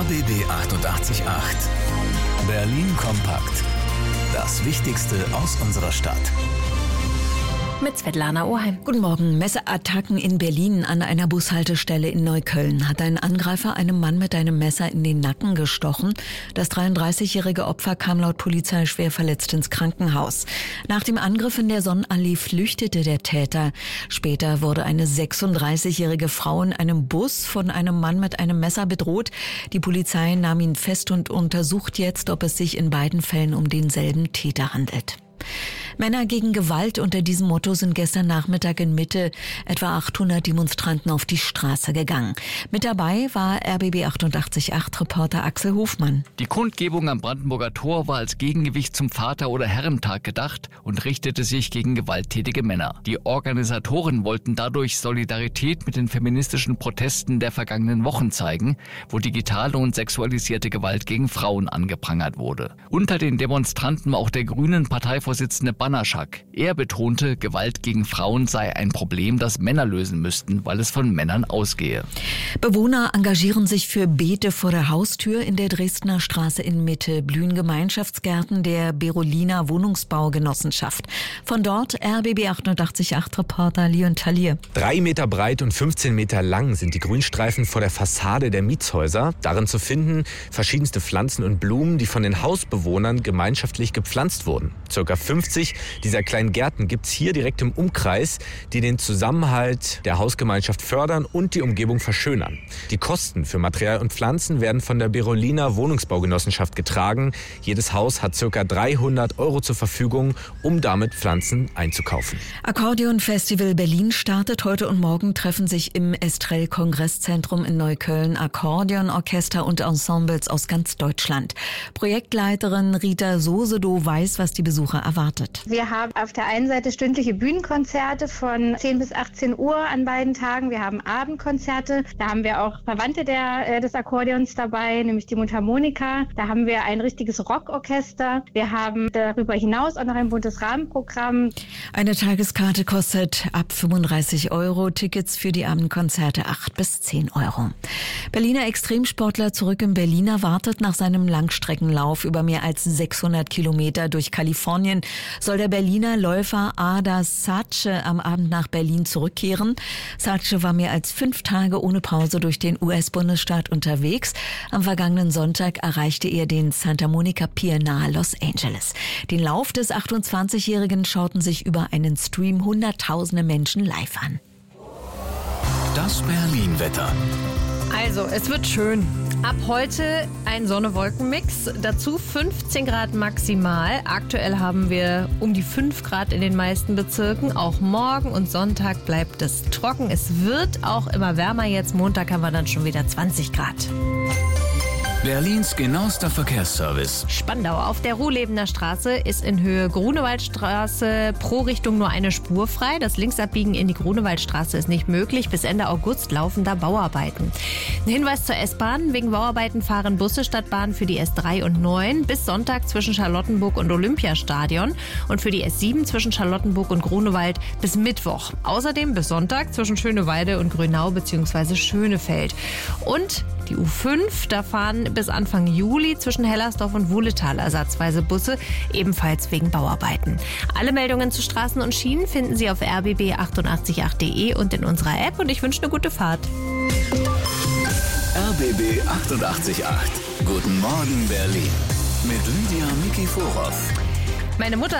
RBB 888. Berlin kompakt. Das Wichtigste aus unserer Stadt. Mit Svetlana Oheim. Guten Morgen. Messerattacken in Berlin. An einer Bushaltestelle in Neukölln hat ein Angreifer einem Mann mit einem Messer in den Nacken gestochen. Das 33-jährige Opfer kam laut Polizei schwer verletzt ins Krankenhaus. Nach dem Angriff in der Sonnenallee flüchtete der Täter. Später wurde eine 36-jährige Frau in einem Bus von einem Mann mit einem Messer bedroht. Die Polizei nahm ihn fest und untersucht jetzt, ob es sich in beiden Fällen um denselben Täter handelt. Männer gegen Gewalt. Unter diesem Motto sind gestern Nachmittag in Mitte etwa 800 Demonstranten auf die Straße gegangen. Mit dabei war RBB 888 Reporter Axel Hofmann. Die Kundgebung am Brandenburger Tor war als Gegengewicht zum Vater- oder Herrentag gedacht und richtete sich gegen gewalttätige Männer. Die Organisatoren wollten dadurch Solidarität mit den feministischen Protesten der vergangenen Wochen zeigen, wo digitale und sexualisierte Gewalt gegen Frauen angeprangert wurde. Unter den Demonstranten war auch der grünen Parteivorsitzende Banaschak. Er betonte, Gewalt gegen Frauen sei ein Problem, das Männer lösen müssten, weil es von Männern ausgehe. Bewohner engagieren sich für Beete vor der Haustür. In der Dresdner Straße in Mitte blühen Gemeinschaftsgärten der Berolina Wohnungsbaugenossenschaft. Von dort RBB 888 Reporter Leon Talier. 3 Meter breit und 15 Meter lang sind die Grünstreifen vor der Fassade der Mietshäuser. Darin zu finden verschiedenste Pflanzen und Blumen, die von den Hausbewohnern gemeinschaftlich gepflanzt wurden. Circa 50 dieser kleinen Gärten gibt es hier direkt im Umkreis, die den Zusammenhalt der Hausgemeinschaft fördern und die Umgebung verschönern. Die Kosten für Material und Pflanzen werden von der Berolina Wohnungsbaugenossenschaft getragen. Jedes Haus hat ca. 300 € zur Verfügung, um damit Pflanzen einzukaufen. Akkordeon Festival Berlin startet. Heute und morgen treffen sich im Estrell Kongresszentrum in Neukölln Akkordeonorchester und Ensembles aus ganz Deutschland. Projektleiterin Rita Sosedow weiß, was die Besucher erwartet. Wir haben auf der einen Seite stündliche Bühnenkonzerte von 10 bis 18 Uhr an beiden Tagen. Wir haben Abendkonzerte. Da haben wir auch Verwandte des Akkordeons dabei, nämlich die Mundharmonika. Da haben wir ein richtiges Rockorchester. Wir haben darüber hinaus auch noch ein buntes Rahmenprogramm. Eine Tageskarte kostet ab 35 €. Tickets für die Abendkonzerte 8 bis 10 €. Berliner Extremsportler zurück in Berlin erwartet. Nach seinem Langstreckenlauf über mehr als 600 Kilometer durch Kalifornien soll der Berliner Läufer Ada Saatche am Abend nach Berlin zurückkehren. Saatche war mehr als 5 Tage ohne Pause durch den US-Bundesstaat unterwegs. Am vergangenen Sonntag erreichte er den Santa Monica Pier nahe Los Angeles. Den Lauf des 28-Jährigen schauten sich über einen Stream Hunderttausende Menschen live an. Das Berlin-Wetter. Also, es wird schön. Ab heute ein Sonne-Wolken-Mix, dazu 15 Grad maximal. Aktuell haben wir um die 5 Grad in den meisten Bezirken. Auch morgen und Sonntag bleibt es trocken. Es wird auch immer wärmer jetzt. Montag haben wir dann schon wieder 20 Grad. Berlins genauester Verkehrsservice. Spandau. Auf der Ruhlebener Straße ist in Höhe Grunewaldstraße pro Richtung nur eine Spur frei. Das Linksabbiegen in die Grunewaldstraße ist nicht möglich. Bis Ende August laufen da Bauarbeiten. Ein Hinweis zur S-Bahn. Wegen Bauarbeiten fahren Busse statt Bahn für die S3 und 9 bis Sonntag zwischen Charlottenburg und Olympiastadion und für die S7 zwischen Charlottenburg und Grunewald bis Mittwoch. Außerdem bis Sonntag zwischen Schöneweide und Grünau bzw. Schönefeld. Und die U5, da fahren bis Anfang Juli zwischen Hellersdorf und Wuhletal ersatzweise Busse, ebenfalls wegen Bauarbeiten. Alle Meldungen zu Straßen und Schienen finden Sie auf rbb888.de und in unserer App und ich wünsche eine gute Fahrt. RBB 888. Guten Morgen Berlin. Mit Lydia Nikiforow. Meine Mutter